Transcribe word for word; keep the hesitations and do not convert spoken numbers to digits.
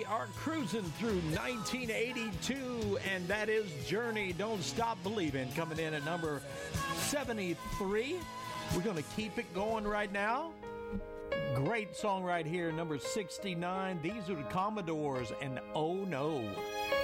are cruising through nineteen eighty-two, and that is Journey, Don't Stop Believing, coming in at number seventy-three. We're going to keep it going right now. Great song right here, number sixty-nine. These are the Commodores, and Oh No.